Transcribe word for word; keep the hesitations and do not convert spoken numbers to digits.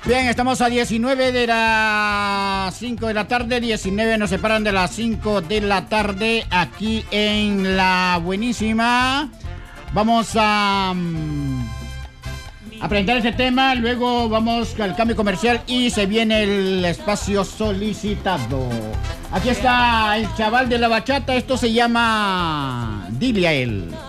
Bien, estamos a diecinueve de las cinco de la tarde, diecinueve nos separan de las cinco de la tarde aquí en La Buenísima. Vamos a, a presentar este tema, luego vamos al cambio comercial y se viene el espacio solicitado. Aquí está el chaval de la bachata, esto se llama Dile a él.